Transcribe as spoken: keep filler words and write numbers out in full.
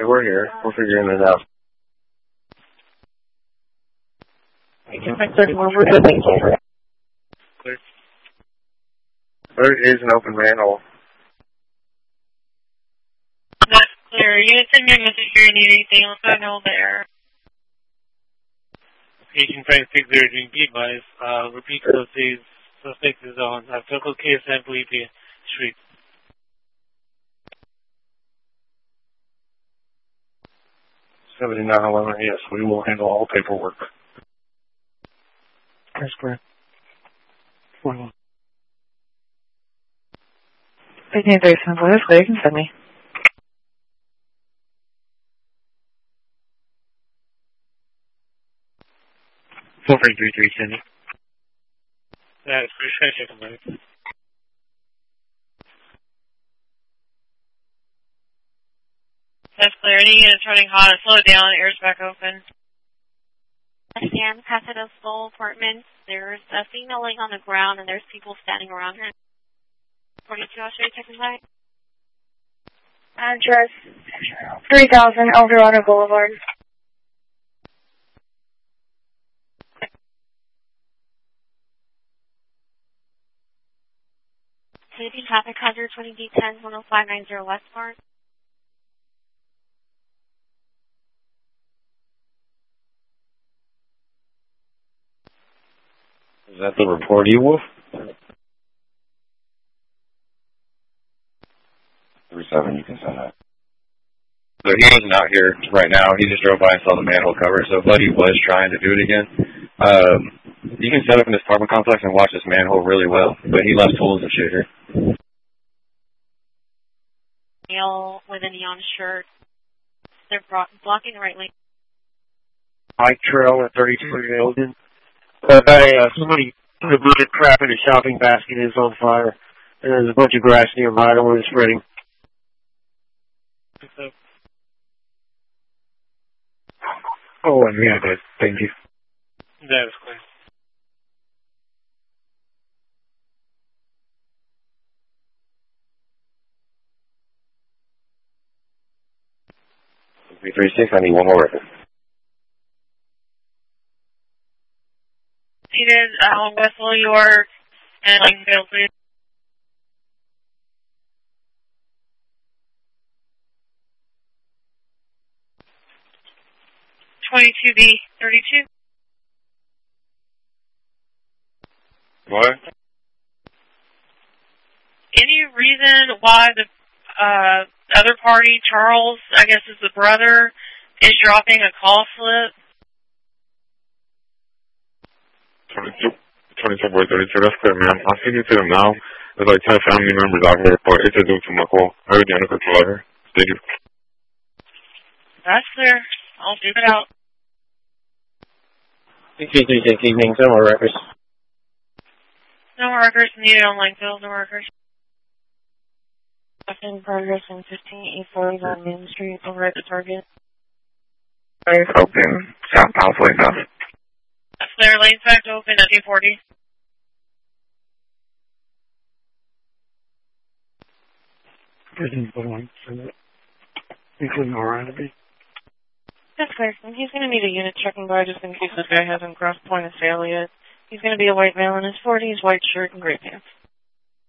Okay, we're here. We're figuring it out. There is an open manhole. That's clear. You can send me a message if you need anything. Let's know the error. Agent five six zero, be advised. Uh, repeat those days. Suspect is on uh, Circle K San Felipe Street. seventy-nine eleven, yes, we will handle all paperwork. That's correct. Well, fifteen thirty-seven, what is clear? You can send me. four three three three, send me. That's pretty sure I check them out. That's clear. Any units running hot. Slow it down. Air's back open. Sam, Casa Soul Apartments. There's a female laying on the ground, and there's people standing around her. forty-two, I'll show you checking light. Address three thousand Eldorado Boulevard. City traffic hazard twenty D ten one oh five nine zero West Park. Is that the report, E-Wolf? three seven, you can send that. So he wasn't out here right now. He just drove by and saw the manhole cover. So Buddy was trying to do it again. Um, you can set up in this apartment complex and watch this manhole really well. But he left tools and shit here. Male with a neon shirt. They're blocking the right lane. Mike Trail at thirty-two Elgin. Uh, hey, uh, somebody put a bunch of crap in a shopping basket and it's on fire. And there's a bunch of grass nearby. I don't want it spreading. Oh, and yeah, I did. Thank you. That is clear. three three six, I need one more record. Seated on Westfield, York, and Lincolnville, please. twenty-two B thirty-two. What? Any reason why the uh, other party, Charles, I guess is the brother, is dropping a call slip? twenty-two, twenty-two boy thirty-two, that's good, man. I'll send you to them now. There's like ten family members out here, but it's a due to my call. Everything under control out here. Thank you. That's clear. I'll do it out. six three six evening, no more records. No more records needed on Lincolnville, no more records. In progress in fifteen E forty on Main Street, over at the Target. Lane's open. Southbound way south. That's clear. Lane's back open at two forty. Everything's going through it, including R and B. That's clear. He's going to need a unit checking by just in case this guy hasn't crossed point of sale yet. He's going to be a white male in his forties, white shirt, and gray pants.